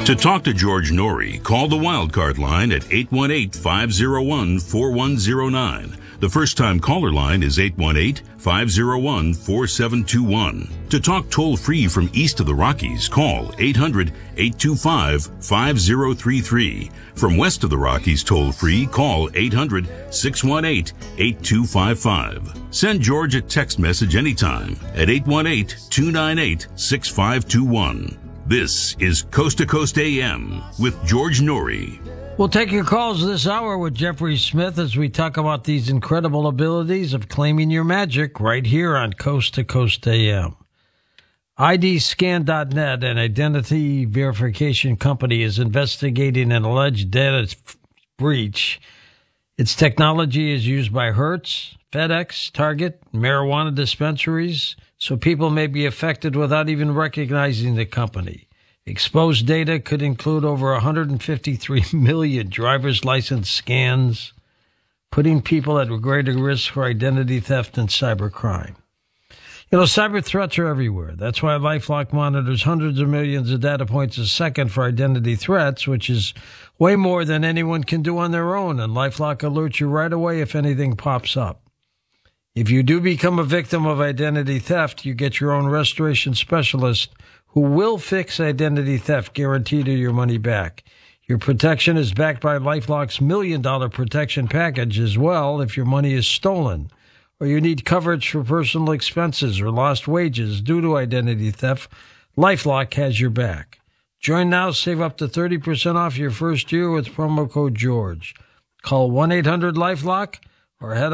To talk to George Norrie, call the Wildcard line at 818-501-4109. The first-time caller line is 818-501-4721. To talk toll-free from east of the Rockies, call 800-825-5033. From west of the Rockies toll-free, call 800-618-8255. Send George a text message anytime at 818-298-6521. This is Coast to Coast AM with George Norrie. We'll take your calls this hour with Jeffrey Smith as we talk about these incredible abilities of claiming your magic right here on Coast to Coast AM. IDScan.net, an identity verification company, is investigating an alleged data breach. Its technology is used by Hertz, FedEx, Target, marijuana dispensaries, so people may be affected without even recognizing the company. Exposed data could include over 153 million driver's license scans, putting people at greater risk for identity theft and cybercrime. You know, cyber threats are everywhere. That's why LifeLock monitors hundreds of millions of data points a second for identity threats, which is way more than anyone can do on their own, and LifeLock alerts you right away if anything pops up. If you do become a victim of identity theft, you get your own restoration specialist who will fix identity theft, guaranteed your money back. Your protection is backed by LifeLock's $1 Million protection package as well if your money is stolen, or you need coverage for personal expenses or lost wages due to identity theft. LifeLock has your back. Join now, save up to 30% off your first year with promo code George. Call 1-800-LifeLock or head